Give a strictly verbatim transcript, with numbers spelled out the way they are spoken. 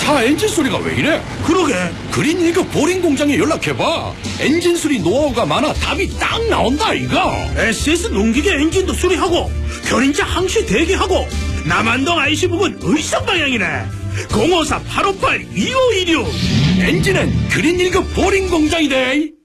차 엔진 소리가 왜 이래? 그러게. 그린 일 급 보링 공장에 연락해봐. 엔진 수리 노하우가 많아 답이 딱 나온다 이거. 에스에스 농기계 엔진도 수리하고 견인차 항시 대기하고 남한동 아이씨 부근 의성 방향이네. 공오사 팔오팔 이오이육. 엔진은 그린 일 급 보링 공장이대.